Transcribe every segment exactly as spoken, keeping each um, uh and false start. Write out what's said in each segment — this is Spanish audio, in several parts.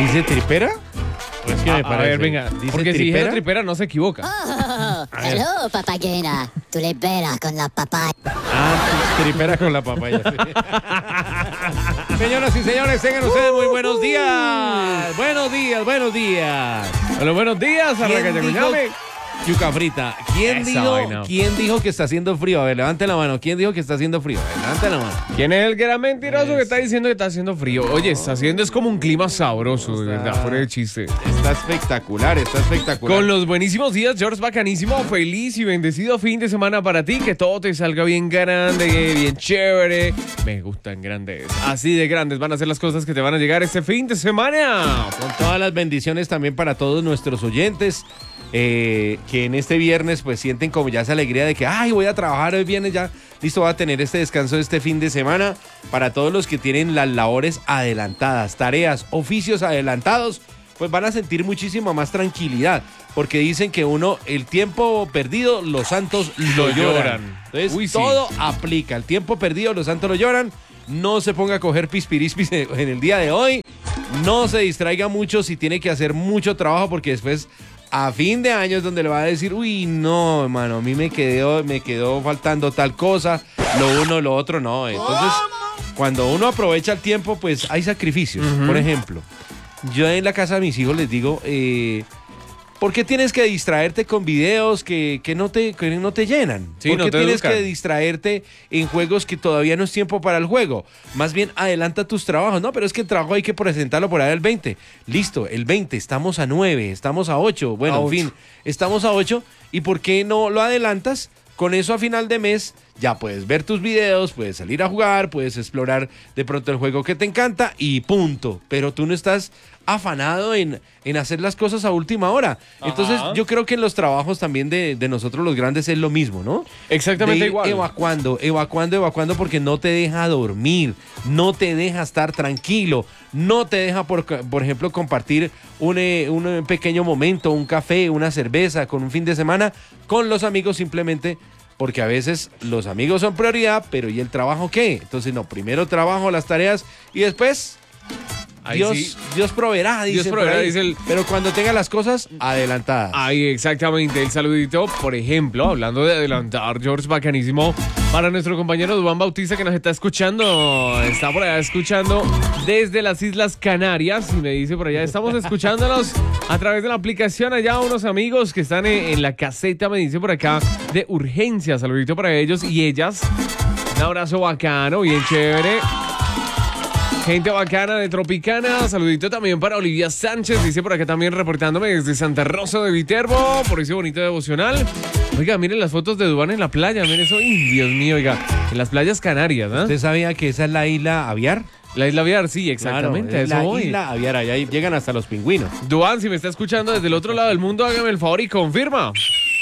¿Dice tripera? Pues que a, me parece. A ver, venga. ¿Dice Porque tripera? si dijera tripera no se equivoca. Oh, hello, papayena. Tripera con la papaya. Ah, tripera con la papaya. Sí. Señoras y señores, tengan ustedes muy buenos días. Buenos días, buenos días. Bueno, buenos días, ¿Quién dijo- Arracachacuñame. Yuca frita. ¿Quién Esa dijo, vaina. ¿Quién dijo que está haciendo frío? A ver, levante la mano. ¿Quién dijo que está haciendo frío? A ver, levante la mano. ¿Quién es el gran mentiroso Es- que está diciendo que está haciendo frío? Oye, está haciendo, es como un clima sabroso, de Está- verdad, fuera de chiste. Está espectacular, está espectacular. Con los buenísimos días, George, bacanísimo, feliz y bendecido fin de semana para ti, que todo te salga bien grande, bien chévere. Me gustan grandes, así de grandes van a ser las cosas que te van a llegar este fin de semana. Con todas las bendiciones también para todos nuestros oyentes, eh, que en este viernes pues sienten como ya esa alegría de que, ay, voy a trabajar hoy viernes ya, listo, voy a tener este descanso de este fin de semana. Para todos los que tienen las labores adelantadas, tareas, oficios adelantados, pues van a sentir muchísima más tranquilidad, porque dicen que uno, el tiempo perdido, los santos lo, Lo lloran. lloran. Entonces, Uy, sí. todo aplica. El tiempo perdido, los santos lo lloran. No se ponga a coger pispirispis en el día de hoy. No se distraiga mucho si tiene que hacer mucho trabajo, porque después a fin de año es donde le va a decir, uy, no, hermano, a mí me quedó, me quedó faltando tal cosa, lo uno, lo otro, no. Entonces, cuando uno aprovecha el tiempo, pues hay sacrificios. Ujú. Por ejemplo, yo en la casa de mis hijos les digo, eh, ¿por qué tienes que distraerte con videos que, que, no, te, que no te llenan? Sí, ¿Por no qué te tienes educan. que distraerte en juegos que todavía no es tiempo para el juego? Más bien, adelanta tus trabajos. No, pero es que el trabajo hay que presentarlo por ahí el veinte. Listo, el veinte, estamos a nueve, estamos a ocho. Bueno, A en ocho. fin, estamos a ocho. ¿Y por qué no lo adelantas? Con eso a final de mes ya puedes ver tus videos, puedes salir a jugar, puedes explorar de pronto el juego que te encanta y punto. Pero tú no estás afanado en, en hacer las cosas a última hora. Entonces Ajá. yo creo que en los trabajos también de, de nosotros los grandes es lo mismo, ¿no? Exactamente De ir igual. Evacuando, evacuando, evacuando, porque no te deja dormir, no te deja estar tranquilo, no te deja, por, por ejemplo, compartir un, eh, un eh, pequeño momento, un café, una cerveza con un fin de semana con los amigos, simplemente porque a veces los amigos son prioridad, pero ¿y el trabajo qué? Entonces, no, primero trabajo, las tareas y después Ahí Dios, sí. Dios proveerá, dice. proveerá, dice el- Pero cuando tenga las cosas adelantadas. Ahí, exactamente, el saludito, por ejemplo, hablando de adelantar, George, bacanísimo, para nuestro compañero Duván Bautista que nos está escuchando, está por allá escuchando desde las Islas Canarias y me dice por allá, estamos escuchándonos a través de la aplicación allá, unos amigos que están en, en la caseta, me dice por acá, de urgencia, saludito para ellos y ellas, un abrazo bacano, bien chévere. Gente bacana de Tropicana, saludito también para Olivia Sánchez, dice por acá también reportándome desde Santa Rosa de Viterbo, por ese bonito devocional. Oiga, miren las fotos de Duván en la playa, miren eso, ¡ay, Dios mío, oiga! En las playas canarias, ¿ah? ¿Usted sabía que esa es la isla Aviar? La isla Viar, sí, exactamente, Claro, es eso la voy. isla Aviar, allá llegan hasta los pingüinos. Duván, si me está escuchando desde el otro lado del mundo, hágame el favor y confirma.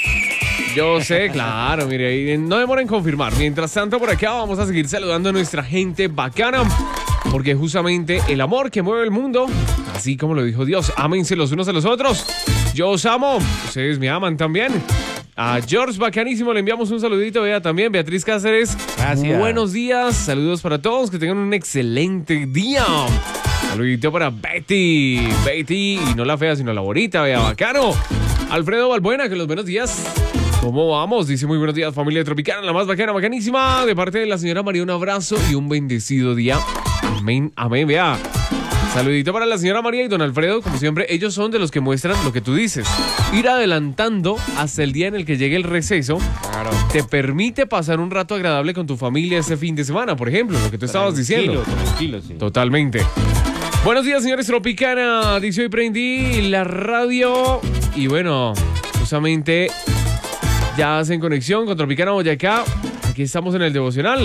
Yo sé, claro, mire, ahí no demora en confirmar. Mientras tanto, por acá vamos a seguir saludando a nuestra gente bacana, porque justamente el amor que mueve el mundo, así como lo dijo Dios, ámense los unos a los otros. Yo os amo, ustedes me aman también. A George bacanísimo le enviamos un saludito, vea también, Beatriz Cáceres. Gracias. Buenos días, saludos para todos, que tengan un excelente día. Saludito para Betty, Betty, y no la fea, sino la bonita, vea, bacano. Alfredo Balbuena, que los buenos días. ¿Cómo vamos? Dice muy buenos días, familia Tropicana, la más bacana, bacanísima. De parte de la señora María, un abrazo y un bendecido día. Amén, amén, vea. Saludito para la señora María y don Alfredo, como siempre, ellos son de los que muestran lo que tú dices. Ir adelantando hasta el día en el que llegue el receso Claro. te permite pasar un rato agradable con tu familia ese fin de semana, por ejemplo, lo que tú estabas diciendo. Tranquilo, sí. Totalmente. Buenos días, señores Tropicana. Dice hoy prendí la radio y bueno, justamente ya hacen conexión con Tropicana Boyacá. Aquí estamos en el devocional.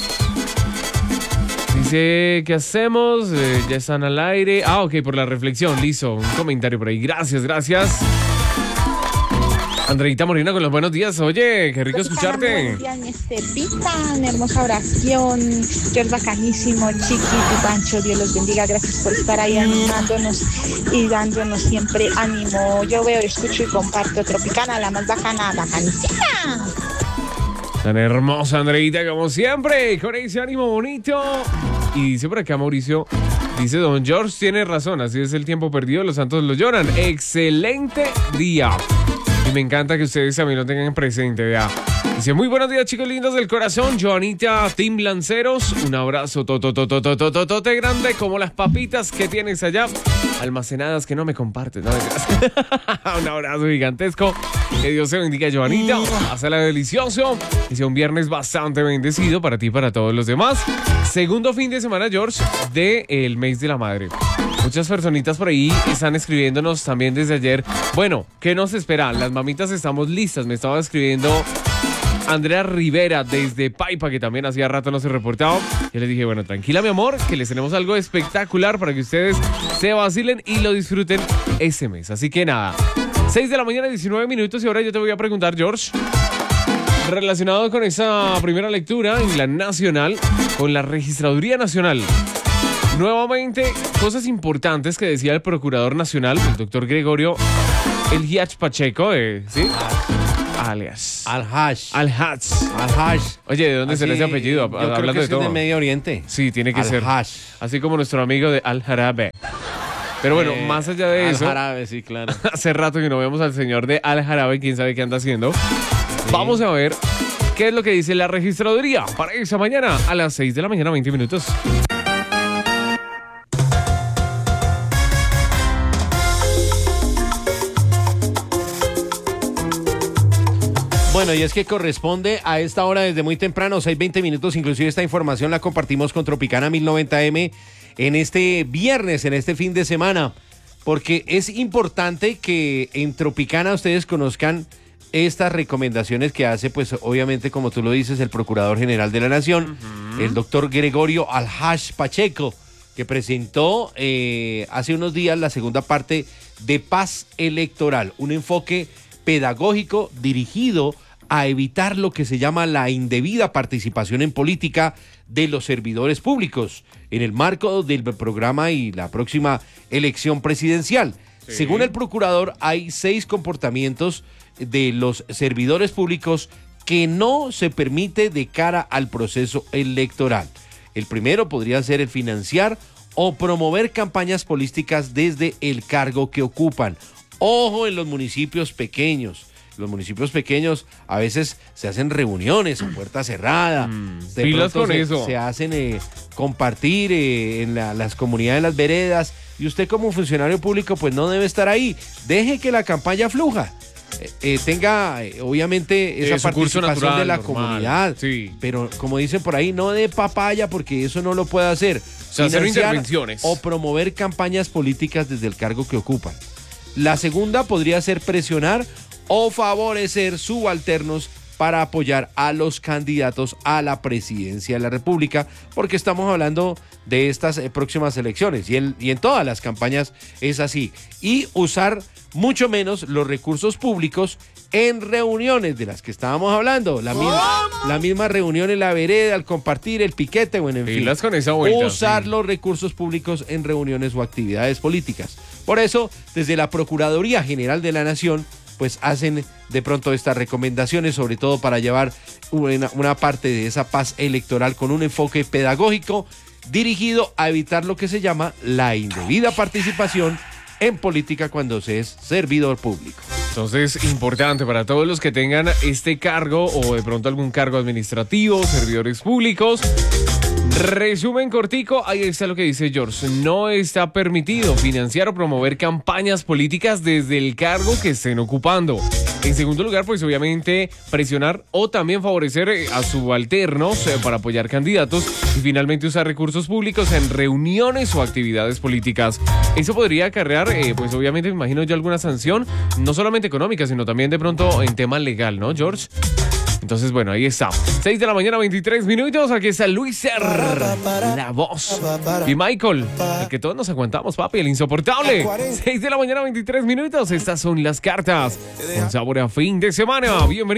Dice, ¿qué hacemos? Eh, ya están al aire. Ah, ok, por la reflexión, listo. Un comentario por ahí. Gracias, gracias. Andreita Morena con los buenos días. Oye, qué rico escucharte. Buenos días, mi Estepita, una hermosa oración. George bacanísimo, Chiqui, tu Pancho, Dios los bendiga. Gracias por estar ahí animándonos y dándonos siempre ánimo. Yo veo, escucho y comparto Tropicana, la más bacana, bacanísima. Tan hermosa, Andreita, como siempre, con ese ánimo bonito. Y dice por acá Mauricio, Dice Don George, tiene razón, así es el tiempo perdido, los santos lo lloran. Excelente día. Y me encanta que ustedes también lo tengan presente, vea. Dice, muy buenos días, chicos lindos del corazón. Joanita, Team Lanceros, un abrazo tototototototote grande como las papitas que tienes allá almacenadas que no me compartes. No, un abrazo gigantesco. Que Dios se bendiga, Joanita. Hazla delicioso. Dice, un viernes bastante bendecido para ti y para todos los demás. Segundo fin de semana, George, del mes de la madre. Muchas personitas por ahí están escribiéndonos también desde ayer. Bueno, ¿qué nos espera? Las mamitas estamos listas. Me estaba escribiendo Andrea Rivera desde Paipa, que también hacía rato no se reportaba. Yo les dije, bueno, tranquila mi amor, que les tenemos algo espectacular para que ustedes se vacilen y lo disfruten ese mes. Así que nada, seis de la mañana, diecinueve minutos, y ahora yo te voy a preguntar, George, relacionado con esa primera lectura en la Nacional, con la Registraduría Nacional. Nuevamente, cosas importantes que decía el Procurador Nacional, el doctor Gregorio El Hiach Pacheco, eh, ¿sí? Alias. Al-Haj. Al-Haj. Al-Haj. Oye, ¿de dónde Así, será ese apellido? Yo creo Hablando que de es todo. de Medio Oriente. Sí, tiene que ser. Al-Haj. Así como nuestro amigo de Al-Jarabe. Pero bueno, Eh, más allá de eso, Al-Jarabe, sí, claro. hace rato que no vemos al señor de Al-Jarabe, quién sabe qué anda haciendo. Vamos a ver qué es lo que dice la registraduría para esa mañana a las seis de la mañana, veinte minutos. Bueno, y es que corresponde a esta hora desde muy temprano, seis veinte minutos, inclusive esta información la compartimos con Tropicana mil noventa eme en este viernes, en este fin de semana, porque es importante que en Tropicana ustedes conozcan estas recomendaciones que hace, pues obviamente, como tú lo dices, el Procurador General de la Nación, uh-huh. el doctor Gregorio Al-Haj Pacheco, que presentó eh, hace unos días la segunda parte de Paz Electoral, un enfoque pedagógico dirigido a evitar lo que se llama la indebida participación en política de los servidores públicos en el marco del programa y la próxima elección presidencial. Sí. Según el procurador, hay seis comportamientos de los servidores públicos que no se permite de cara al proceso electoral. El primero podría ser el financiar o promover campañas políticas desde el cargo que ocupan. Ojo en los municipios pequeños. Los municipios pequeños a veces se hacen reuniones en puerta cerrada. Mm, de pilas con se, eso. Se hacen eh, compartir eh, en la, las comunidades, las veredas. Y usted como funcionario público pues no debe estar ahí. Deje que la campaña fluja. Eh, eh, tenga eh, obviamente esa eh, participación natural, de la normal, comunidad. Sí. Pero como dicen por ahí, no de papaya porque eso no lo puede hacer. O sea, hacer intervenciones. O promover campañas políticas desde el cargo que ocupan. La segunda podría ser presionar o favorecer subalternos para apoyar a los candidatos a la presidencia de la República, porque estamos hablando de estas eh, próximas elecciones y, el, y en todas las campañas es así. Y usar mucho menos los recursos públicos en reuniones de las que estábamos hablando. La misma, la misma reunión en la vereda, al compartir el piquete, bueno, en fin. Con esa vuelta, usar sí. los recursos públicos en reuniones o actividades políticas. Por eso, desde la Procuraduría General de la Nación, pues hacen de pronto estas recomendaciones, sobre todo para llevar una, una parte de esa paz electoral con un enfoque pedagógico dirigido a evitar lo que se llama la indebida participación en política cuando se es servidor público. Entonces, importante para todos los que tengan este cargo o de pronto algún cargo administrativo, servidores públicos. Resumen cortico, ahí está lo que dice George. No está permitido financiar o promover campañas políticas desde el cargo que estén ocupando. En segundo lugar, pues obviamente presionar o también favorecer a subalternos eh, para apoyar candidatos y finalmente usar recursos públicos en reuniones o actividades políticas. Eso podría acarrear, eh, pues obviamente me imagino yo alguna sanción, no solamente económica, sino también de pronto en tema legal, ¿no, George? Entonces, bueno, ahí está. seis de la mañana, veintitrés minutos. Aquí está Luis Ser, la voz. Y Michael, el que todos nos aguantamos, papi, el insoportable. seis de la mañana, veintitrés minutos. Estas son las cartas. Con sabor a fin de semana. Bienvenido.